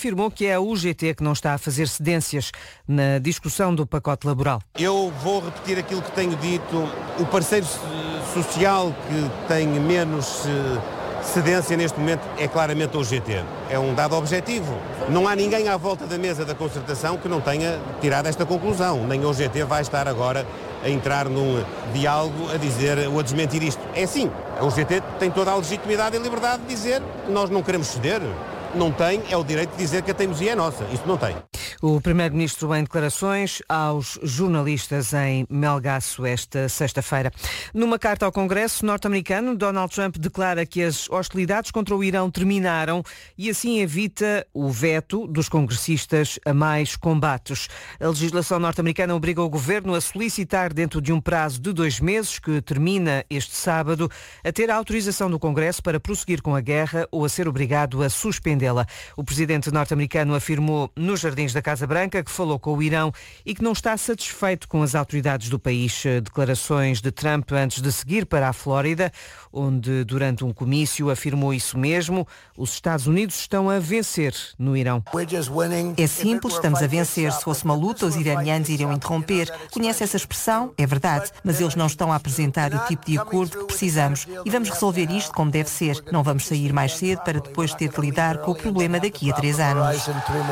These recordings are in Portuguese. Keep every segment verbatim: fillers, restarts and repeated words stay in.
afirmou que é a U G T que não está a fazer cedências na discussão do pacote laboral. Eu vou repetir aquilo que tenho dito. O parceiro social que tem menos cedência neste momento é claramente a U G T. É um dado objetivo. Não há ninguém à volta da mesa da concertação que não tenha tirado esta conclusão. Nem a U G T vai estar agora a entrar num diálogo a dizer ou a desmentir isto. É sim, a U G T tem toda a legitimidade e liberdade de dizer que nós não queremos ceder. Não tem, é o direito de dizer que a teimosia é nossa. Isso não tem. O Primeiro-Ministro em declarações aos jornalistas em Melgaço esta sexta-feira. Numa carta ao Congresso norte-americano, Donald Trump declara que as hostilidades contra o Irão terminaram e assim evita o veto dos congressistas a mais combates. A legislação norte-americana obriga o governo a solicitar, dentro de um prazo de dois meses, que termina este sábado, a ter a autorização do Congresso para prosseguir com a guerra ou a ser obrigado a suspendê-la. O presidente norte-americano afirmou nos jardins da Casa Branca que falou com o Irão e que não está satisfeito com as autoridades do país. Declarações de Trump antes de seguir para a Flórida, onde durante um comício afirmou isso mesmo. Os Estados Unidos estão a vencer no Irão. É simples, estamos a vencer. Se fosse uma luta, os iranianos iriam interromper. Conhece essa expressão? É verdade. Mas eles não estão a apresentar o tipo de acordo que precisamos. E vamos resolver isto como deve ser. Não vamos sair mais cedo para depois ter de lidar com o problema daqui a três anos.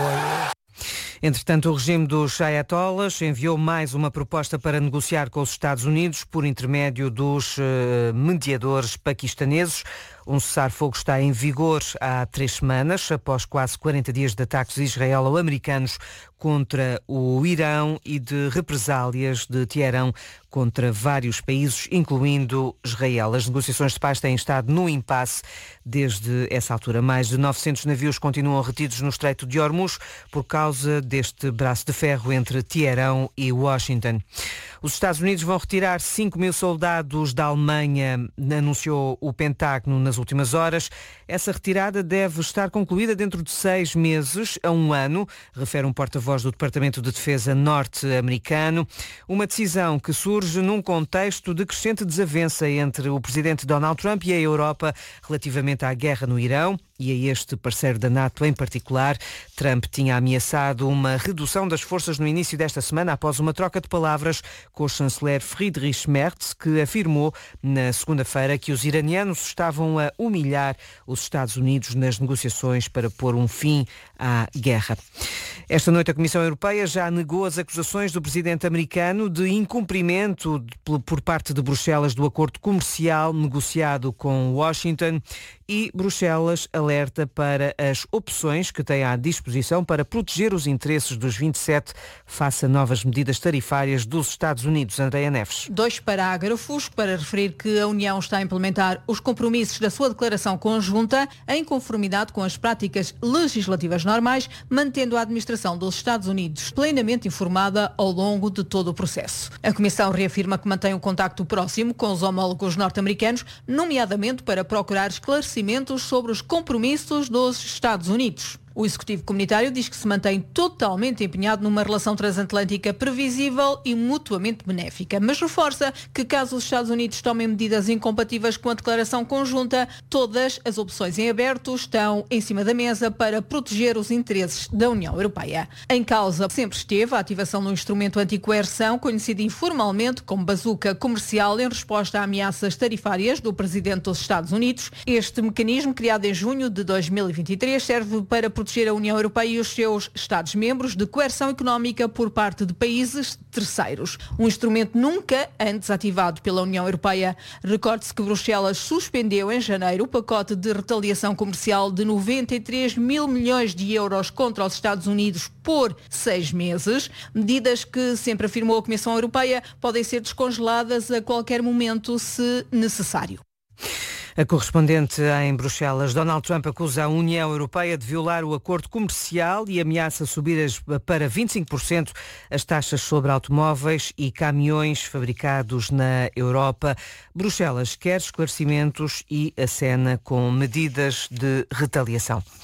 Entretanto, o regime dos Ayatollahs enviou mais uma proposta para negociar com os Estados Unidos por intermédio dos uh, mediadores paquistaneses. Um cessar-fogo está em vigor há três semanas, após quase quarenta dias de ataques israelo-americanos contra o Irão e de represálias de Teherão contra vários países, incluindo Israel. As negociações de paz têm estado no impasse desde essa altura. Mais de novecentos navios continuam retidos no Estreito de Hormuz por causa deste braço de ferro entre Teherão e Washington. Os Estados Unidos vão retirar cinco mil soldados da Alemanha, anunciou o Pentágono nas últimas horas. Essa retirada deve estar concluída dentro de seis meses a um ano, refere um porta-voz do Departamento de Defesa norte-americano. Uma decisão que surge num contexto de crescente desavença entre o presidente Donald Trump e a Europa relativamente à guerra no Irão e a este parceiro da NATO em particular. Trump tinha ameaçado uma redução das forças no início desta semana após uma troca de palavras com o chanceler Friedrich Merz, que afirmou na segunda-feira que os iranianos estavam a humilhar os Estados Unidos nas negociações para pôr um fim à guerra. Esta noite a Comissão Europeia já negou as acusações do presidente americano de incumprimento por parte de Bruxelas do acordo comercial negociado com Washington e Bruxelas alerta para as opções que tem à disposição para proteger os interesses dos vinte e sete face a novas medidas tarifárias dos Estados Unidos. Andréa Neves. Dois parágrafos para referir que a União está a implementar os compromissos da sua declaração conjunta em conformidade com as práticas legislativas normais, mantendo a administração dos Estados Unidos plenamente informada ao longo de todo o processo. A Comissão reafirma que mantém um contacto próximo com os homólogos norte-americanos, nomeadamente para procurar esclarecimentos sobre os compromissos dos Estados Unidos. O Executivo Comunitário diz que se mantém totalmente empenhado numa relação transatlântica previsível e mutuamente benéfica, mas reforça que caso os Estados Unidos tomem medidas incompatíveis com a declaração conjunta, todas as opções em aberto estão em cima da mesa para proteger os interesses da União Europeia. Em causa sempre esteve a ativação do instrumento anticoerção, conhecido informalmente como bazuca comercial, em resposta a ameaças tarifárias do Presidente dos Estados Unidos. Este mecanismo, criado em junho de dois mil e vinte e três, serve para proteger a União Europeia e os seus Estados-membros de coerção económica por parte de países terceiros. Um instrumento nunca antes ativado pela União Europeia. Recorde-se que Bruxelas suspendeu em janeiro o pacote de retaliação comercial de noventa e três mil milhões de euros contra os Estados Unidos por seis meses. Medidas que, sempre afirmou a Comissão Europeia, podem ser descongeladas a qualquer momento se necessário. A correspondente em Bruxelas, Donald Trump acusa a União Europeia de violar o acordo comercial e ameaça subir as, para vinte e cinco por cento as taxas sobre automóveis e caminhões fabricados na Europa. Bruxelas quer esclarecimentos e acena com medidas de retaliação.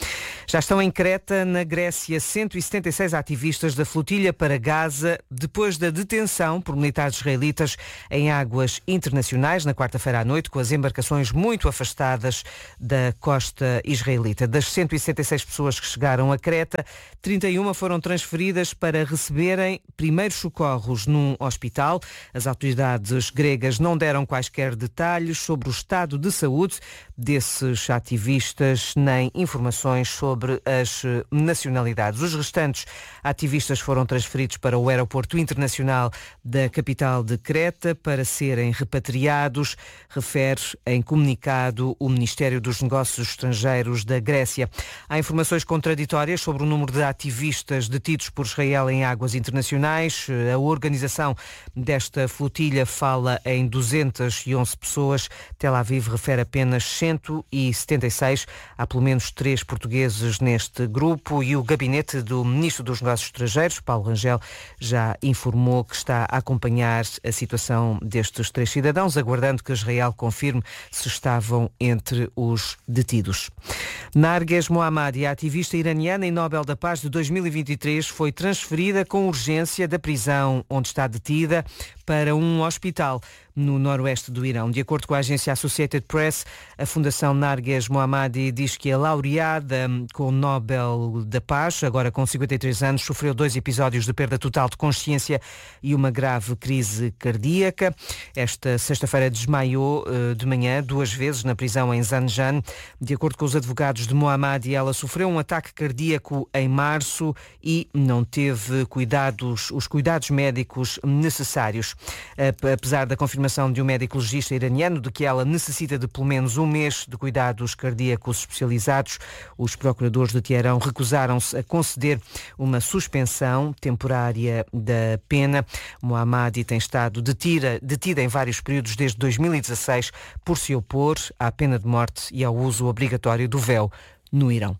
Já estão em Creta, na Grécia, cento e setenta e seis ativistas da flotilha para Gaza, depois da detenção por militares israelitas em águas internacionais na quarta-feira à noite, com as embarcações muito afastadas da costa israelita. Das cento e sessenta e seis pessoas que chegaram a Creta, trinta e uma foram transferidas para receberem primeiros socorros num hospital. As autoridades gregas não deram quaisquer detalhes sobre o estado de saúde desses ativistas, nem informações sobre as nacionalidades. Os restantes ativistas foram transferidos para o aeroporto internacional da capital de Creta para serem repatriados, refere em comunicado o Ministério dos Negócios Estrangeiros da Grécia. Há informações contraditórias sobre o número de ativistas detidos por Israel em águas internacionais. A organização desta flotilha fala em duzentas e onze pessoas. Tel Aviv refere apenas cento e setenta e seis. Há pelo menos três portugueses neste grupo e o gabinete do Ministro dos Negócios Estrangeiros, Paulo Rangel, já informou que está a acompanhar a situação destes três cidadãos, aguardando que Israel confirme se estavam entre os detidos. Narges Mohammadi, a ativista iraniana e Nobel da Paz de dois mil e vinte e três, foi transferida com urgência da prisão onde está detida para um hospital no noroeste do Irão. De acordo com a agência Associated Press, a Fundação Narges Mohammadi diz que a laureada com o Nobel da Paz, agora com cinquenta e três anos, sofreu dois episódios de perda total de consciência e uma grave crise cardíaca. Esta sexta-feira desmaiou de manhã duas vezes na prisão em Zanjan. De acordo com os advogados de Mohammadi, ela sofreu um ataque cardíaco em março e não teve cuidados, os cuidados médicos necessários. Apesar da confirmação de um médico legista iraniano de que ela necessita de pelo menos um mês de cuidados cardíacos especializados, os procuradores de Teherão recusaram-se a conceder uma suspensão temporária da pena. Mohammadi tem estado detida, detida em vários períodos desde dois mil e dezasseis por se opor à pena de morte e ao uso obrigatório do véu no Irão.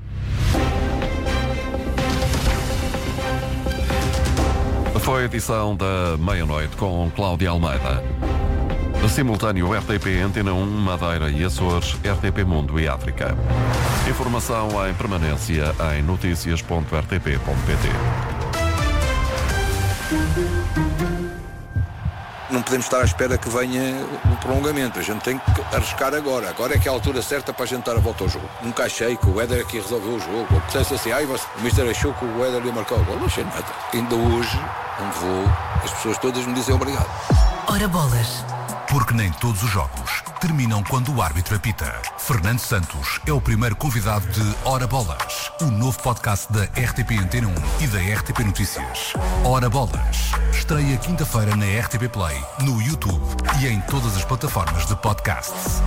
Foi a edição da meia-noite com Cláudia Almeida. Simultâneo R T P, Antena um, Madeira e Açores, R T P Mundo e África. Informação em permanência em notícias ponto r t p ponto p t. Não podemos estar à espera que venha o prolongamento. A gente tem que arriscar agora. Agora é que é a altura certa para a gente dar a volta ao jogo. Nunca achei que o Éder aqui resolveu o jogo. Ou pensasse assim, ai, o mister achou que o Éder ia marcar o gol. Não achei nada. Ainda hoje, onde vou, as pessoas todas me dizem obrigado. Ora bolas. Porque nem todos os jogos terminam quando o árbitro apita. Fernando Santos é o primeiro convidado de Ora Bolas, o novo podcast da R T P Antena um e da R T P Notícias. Ora Bolas, estreia quinta-feira na R T P Play, no YouTube e em todas as plataformas de podcasts.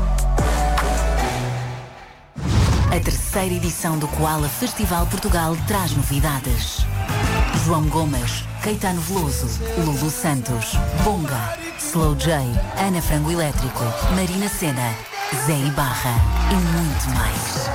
A terceira edição do Koala Festival Portugal traz novidades. João Gomes, Caetano Veloso, Lulu Santos, Bonga, Slow J, Ana Frango Elétrico, Marina Sena, Zé Ibarra e muito mais.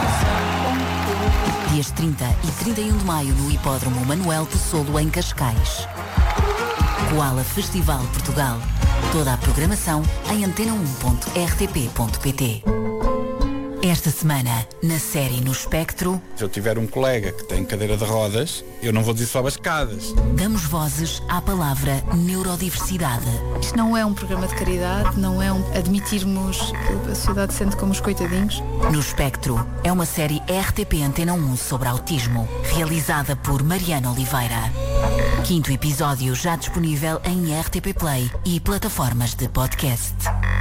Dias trinta e trinta e um de maio no Hipódromo Manuel Possolo em Cascais. Koala Festival Portugal. Toda a programação em antena um ponto r t p ponto p t. Esta semana, na série No Espectro... Se eu tiver um colega que tem cadeira de rodas, eu não vou dizer só as escadas. Damos vozes à palavra neurodiversidade. Isto não é um programa de caridade, não é um admitirmos que a sociedade sente como os coitadinhos. No Espectro é uma série R T P Antena um sobre autismo, realizada por Mariana Oliveira. Quinto episódio já disponível em R T P Play e plataformas de podcast.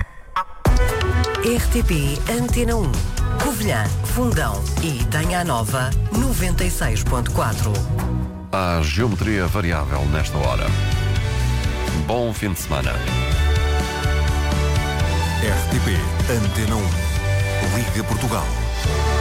R T P Antena um, Covilhã, Fundão e Tanha Nova noventa e seis ponto quatro. Há geometria variável nesta hora. Bom fim de semana. R T P Antena um, Liga Portugal.